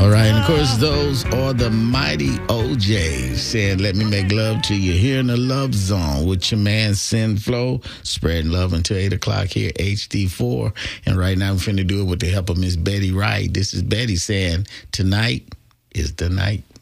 All right, and of course, those are the mighty OJs saying, let me make love to you here in the Love Zone with your man, Sin Flow, spreading love until 8 o'clock here, HD4. And right now, I'm finna do it with the help of Miss Betty Wright. This is Betty saying, tonight is the night.